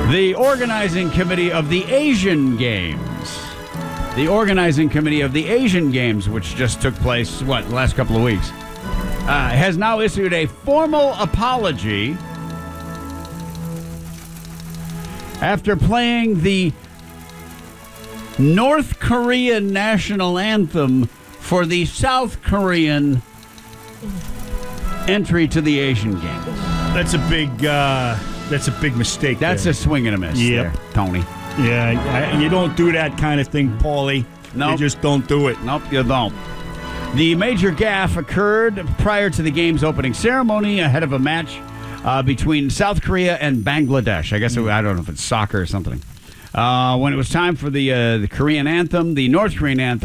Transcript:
The organizing committee of the Asian Games. The organizing committee of the Asian Games, which just took place, the last couple of weeks, has now issued a formal apology after playing the North Korean national anthem for the South Korean entry to the Asian Games. That's a big mistake. That's a swing and a miss there, Tony. Yeah, you don't do that kind of thing, Paulie. Nope. You just don't do it. Nope, you don't. The major gaffe occurred prior to the game's opening ceremony ahead of a match between South Korea and Bangladesh. I guess, I don't know if it's soccer or something. When it was time for the Korean anthem, the North Korean anthem,